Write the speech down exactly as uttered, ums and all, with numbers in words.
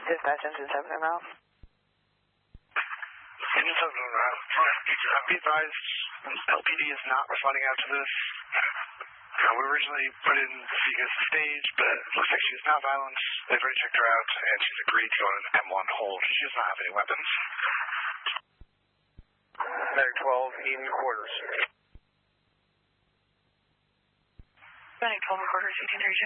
Dispatch engine seven and out. Engine seven and out. Be advised, L P D is not responding out to this. Uh, we originally put in Vika's stage, but it looks like she's not violent. They've already checked her out, and she's agreed to go on an M one hold. She does not have any weapons. Medic twelve in quarters. Medic twelve in quarters, eighteen thirty-two.